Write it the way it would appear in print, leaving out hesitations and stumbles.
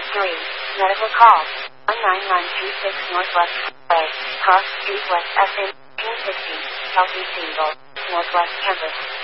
3. Medical call. 19926 Northwest Way, Cross Street West FM, 1550, Healthy Single, Northwest Campus.